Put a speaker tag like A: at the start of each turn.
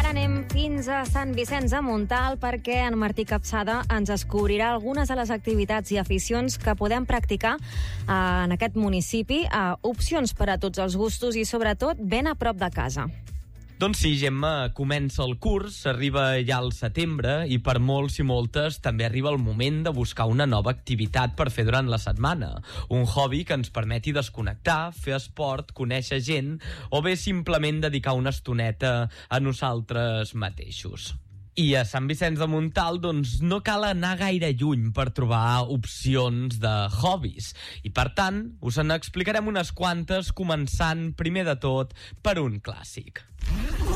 A: ara anem fins a Sant Vicenç de Montalt perquè en Martí Capçada ens descobrirà algunes de les activitats i aficions que podem practicar en aquest municipi, opcions per a tots els gustos i sobretot ben a prop de casa.
B: Doncs sí, Gemma, comença el curs, arriba ja al setembre i per molts i moltes també arriba el moment de buscar una nova activitat per fer durant la setmana. Un hobby que ens permeti desconnectar, fer esport, conèixer gent o bé simplement dedicar una estoneta a nosaltres mateixos. I a Sant Vicenç de Montalt, doncs, no cal anar gaire lluny per trobar opcions de hobbies. I, per tant, us en explicarem unes quantes, començant, primer de tot, per un clàssic.